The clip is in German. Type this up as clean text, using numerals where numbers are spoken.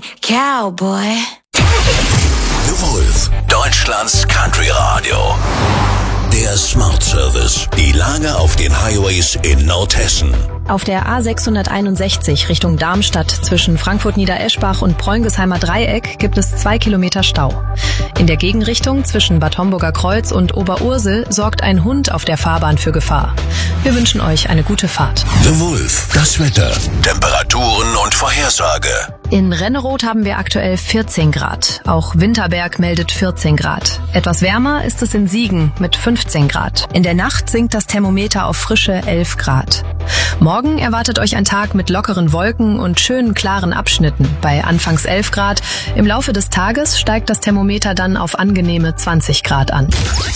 Cowboy. The Wolf, Deutschlands Country Radio. Der Smart Service. Die Lage auf den Highways in Nordhessen. Auf der A661 Richtung Darmstadt zwischen Frankfurt-Niedereschbach und Preungesheimer Dreieck gibt es 2 Kilometer Stau. In der Gegenrichtung zwischen Bad Homburger Kreuz und Oberursel sorgt ein Hund auf der Fahrbahn für Gefahr. Wir wünschen euch eine gute Fahrt. The Wolf, das Wetter, Temperaturen und Vorhersage. In Renneroth haben wir aktuell 14 Grad. Auch Winterberg meldet 14 Grad. Etwas wärmer ist es in Siegen mit 15 Grad. In der Nacht sinkt das Thermometer auf frische 11 Grad. Morgen erwartet euch ein Tag mit lockeren Wolken und schönen klaren Abschnitten bei anfangs 11 Grad. Im Laufe des Tages steigt das Thermometer dann auf angenehme 20 Grad an.